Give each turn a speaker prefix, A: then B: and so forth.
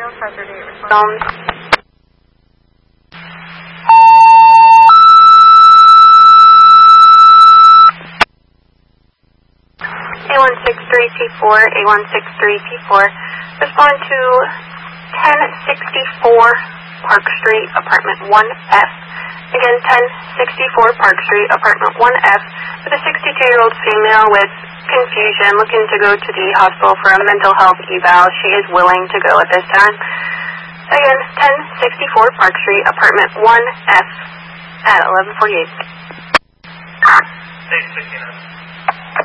A: Phones. A163P4, A163P4. Respond to 1064 Park Street, apartment 1F. Again, 1064 Park Street, apartment 1F, with a 62-year-old female with confusion looking to go to the hospital for a mental health eval. She is willing to go at this time. Again, 1064 Park Street, apartment 1F at 11:48.
B: Thanks,